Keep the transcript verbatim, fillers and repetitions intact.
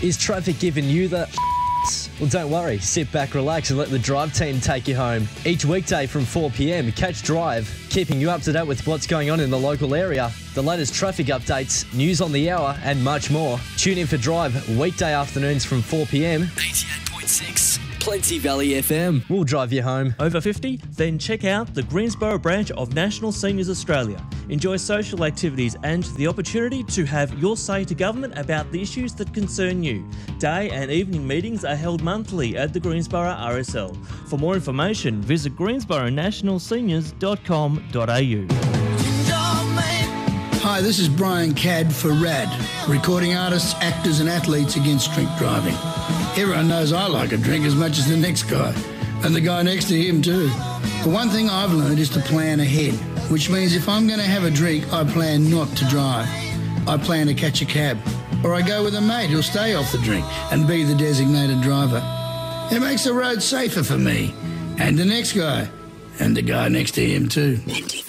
Is traffic giving you the... Well, don't worry. Sit back, relax and let the Drive team take you home. Each weekday from four p.m, catch Drive, keeping you up to date with what's going on in the local area, the latest traffic updates, news on the hour and much more. Tune in for Drive weekday afternoons from four p.m. eighty-eight point six Plenty Valley F M. We'll drive you home. Over fifty? Then check out the Greensboro branch of National Seniors Australia. Enjoy social activities and the opportunity to have your say to government about the issues that concern you. Day and evening meetings are held monthly at the Greensboro R S L. For more information, visit greensboro national seniors dot com dot a u. Hi, this is Brian Cadd for RAD, recording artists, actors and athletes against drink driving. Everyone knows I like a drink as much as the next guy, and the guy next to him too. The one thing I've learned is to plan ahead, which means if I'm going to have a drink, I plan not to drive. I plan to catch a cab, or I go with a mate who'll stay off the drink and be the designated driver. It makes the road safer for me, and the next guy, and the guy next to him too.